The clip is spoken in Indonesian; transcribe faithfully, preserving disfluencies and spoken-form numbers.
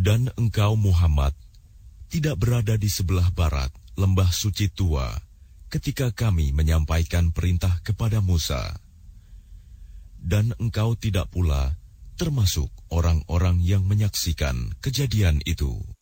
Dan engkau Muhammad tidak berada di sebelah barat lembah suci tua ketika kami menyampaikan perintah kepada Musa. Dan engkau tidak pula termasuk orang-orang yang menyaksikan kejadian itu.